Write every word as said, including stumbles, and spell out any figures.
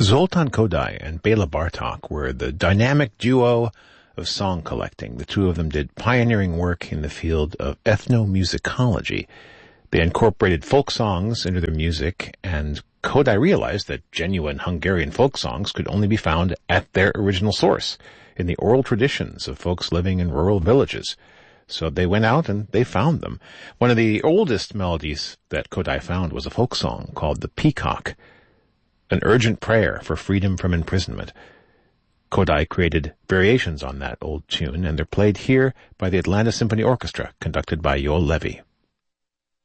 Zoltan Kodály and Béla Bartók were the dynamic duo of song collecting. The two of them did pioneering work in the field of ethnomusicology. They incorporated folk songs into their music, and Kodály realized that genuine Hungarian folk songs could only be found at their original source, in the oral traditions of folks living in rural villages. So they went out and they found them. One of the oldest melodies that Kodály found was a folk song called The Peacock, an urgent prayer for freedom from imprisonment. Kodály created variations on that old tune, and they're played here by the Atlanta Symphony Orchestra, conducted by Yoel Levy.